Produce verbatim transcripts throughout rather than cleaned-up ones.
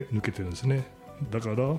抜けてるんですね。だからこ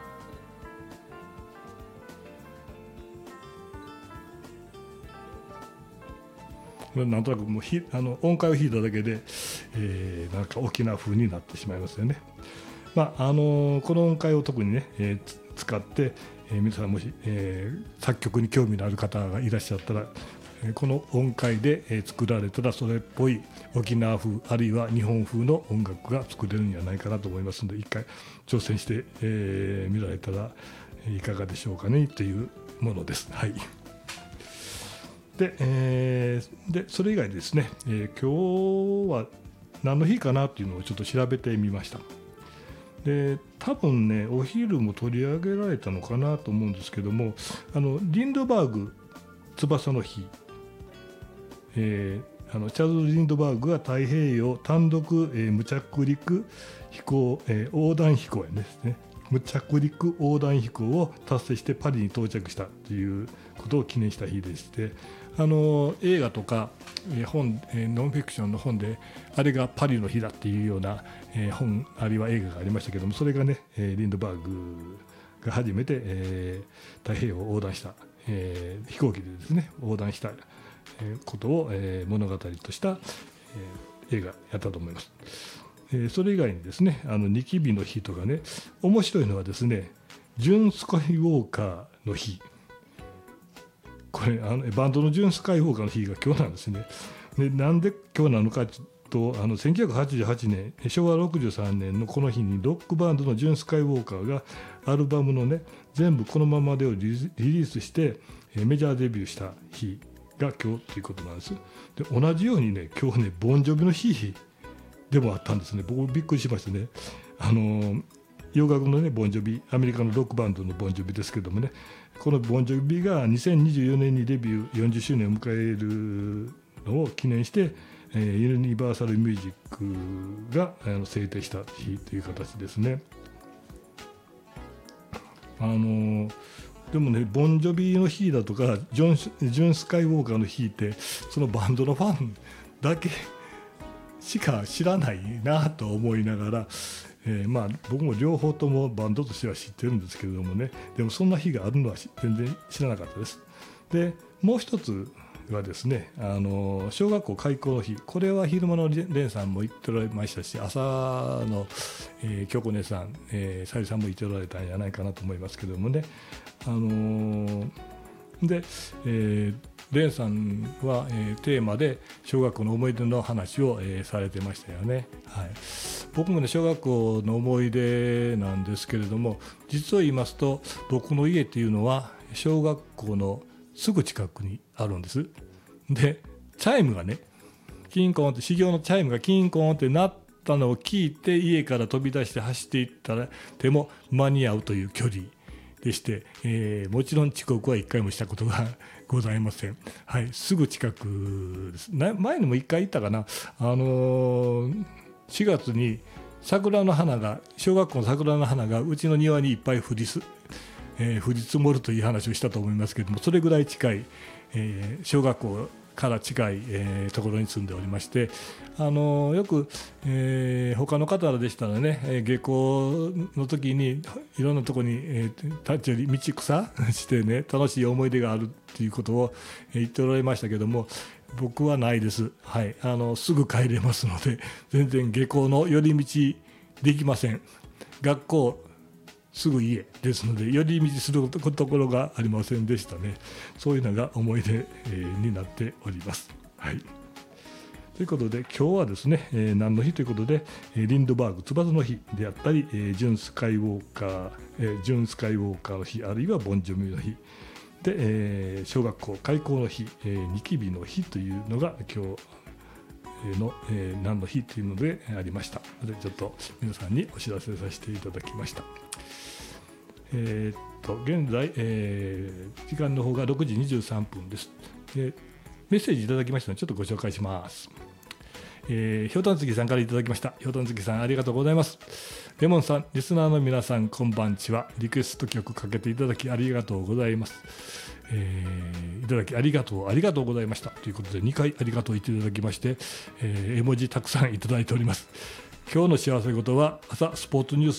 れなんとなくもうひあの音階を弾いただけで、えー、なんか沖縄風になってしまいますよね。まああのこの音階を特にね、えー、使って、えー、皆さんもし、えー、作曲に興味のある方がいらっしゃったら、えー、この音階で、えー、作られたらそれっぽい沖縄風あるいは日本風の音楽が作れるんじゃないかなと思いますので、一回挑戦してみ、えー、見られたらいかがでしょうかねというものです。はい。で、えー、でそれ以外ですね、えー、今日は何の日かなっていうのをちょっと調べてみました。で多分ねお昼も取り上げられたのかなと思うんですけども、あのリンドバーグ翼の日、えー、あのチャールズ・リンドバーグが太平洋単独、えー、無着陸飛行、えー、横断飛行やですね無着陸横断飛行を達成してパリに到着したということを記念した日でして、あの映画とか本、ノンフィクションの本であれがパリの日だっていうような本あるいは映画がありましたけども、それがねリンドバーグが初めて、えー、太平洋を横断した、えー、飛行機でですね横断したことを、えー、物語とした、えー、映画やったと思います。えー、それ以外にですねあのニキビの日とかね、面白いのはですねジュン・スカイウォーカーの日、これあのバンドのジュン・スカイウォーカーの日が今日なんですね。でなんで今日なのかというと、あのせんきゅうひゃくはちじゅうはちねんしょうわろくじゅうさんねんのこの日にロックバンドのジュン・スカイウォーカーがアルバムのね全部このままでをリリースしてメジャーデビューした日が今日ということなんです。で同じようにね今日ねボンジョビの日でもあったんですね。僕びっくりしましたね。あの洋楽のねボンジョビ、アメリカのロックバンドのボンジョビですけどもね、このボンジョビがにせんにじゅうよねんにデビューよんじゅっしゅうねんを迎えるのを記念して、えー、ユニバーサルミュージックがあの制定した日という形ですね。あのでもねボンジョビの日だとかジョン、ジュン・スカイウォーカーの日ってそのバンドのファンだけしか知らないなと思いながら、えー、まあ僕も両方ともバンドとしては知ってるんですけれどもね、でもそんな日があるのは全然知らなかったです。でもう一つはですね、あの小学校開校の日、これは昼間のレンさんも言っておられましたし、朝の、えー、京子姉さん、えー、さゆりさんも言っておられたんじゃないかなと思いますけどもね、あのー、で、えーレンさんは、えー、テーマで小学校の思い出の話を、えー、されてましたよね。はい、僕もね小学校の思い出なんですけれども、実を言いますと僕の家っていうのは小学校のすぐ近くにあるんです。でチャイムがねキンコンって始業のチャイムがキンコンってなったのを聞いて家から飛び出して走っていったらでも間に合うという距離でして、えー、もちろん遅刻はいっかいもしたことがございません。はい、すぐ近くです。前にもいっかい行ったかな。あのー、しがつに桜の花が小学校の桜の花がうちの庭にいっぱい降りす、えー、降り積もるという話をしたと思いますけれども、それぐらい近い、えー、小学校から近い、えー、ところに住んでおりまして、あのー、よく、えー、他の方でしたらね、えー、下校の時にいろんなところに、えー、立ち寄り道草してね楽しい思い出があるっていうことを、えー、言っておられましたけども、僕はないです。はい、あのすぐ帰れますので全然下校の寄り道できません。学校すぐ家ですので寄り道するところがありませんでしたね。そういうのが思い出、えー、になっております。はい、ということで今日はですね、えー、何の日ということで、えー、リンドバーグ翼の日であったり、えー、ジュン・スカイウォーカー、えー、ジュン・スカイウォーカーの日あるいはボンジョビの日で、えー、小学校開校の日、えー、ニキビの日というのが今日の、えー、何の日というのでありましたので、ちょっと皆さんにお知らせさせていただきました。えー、っと現在、えー、時間の方がろくじにじゅうさんぷんです。でメッセージいただきましたのでちょっとご紹介します。えー、ひょうたんつぎさんからいただきました。ひょうたんつぎさんありがとうございます。レモンさん、リスナーの皆さんこんばんちは。リクエスト曲かけていただきありがとうございます。えー、いただきありがとうありがとうございましたということでにかいありがとう言っていただきまして、えー、絵文字たくさんいただいております。 今日の幸せ事は朝スポーツニュース